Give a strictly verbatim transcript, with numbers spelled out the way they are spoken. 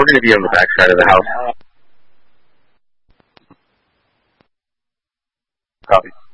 we're going to be on the back side of the house. Copy.